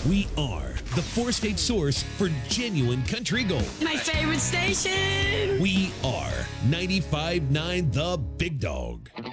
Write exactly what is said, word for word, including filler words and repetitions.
We are the four-state source for genuine country gold. My favorite station. We are ninety-five point nine The Big Dog.